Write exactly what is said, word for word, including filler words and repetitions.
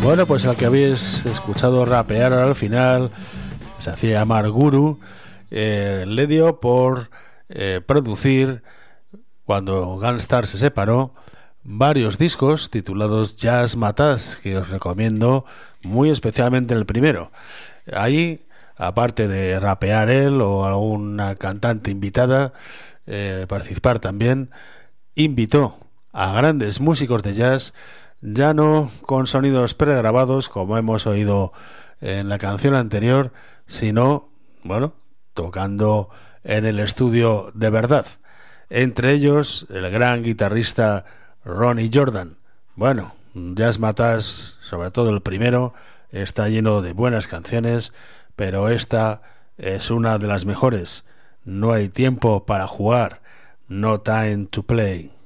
Bueno, pues el que habéis escuchado rapear ahora al final se hacía llamar Guru, eh, le dio por eh, producir, cuando Gunstar se separó, varios discos titulados Jazz Matas, que os recomiendo muy especialmente el primero. Ahí, aparte de rapear él o alguna cantante invitada, eh, participar también, invitó a grandes músicos de jazz, ya no con sonidos pregrabados como hemos oído en la canción anterior, sino, bueno, tocando en el estudio de verdad. Entre ellos, el gran guitarrista Ronnie Jordan. Bueno, Jazz Matas, sobre todo el primero, está lleno de buenas canciones, pero esta es una de las mejores. No hay tiempo para jugar. No time to play.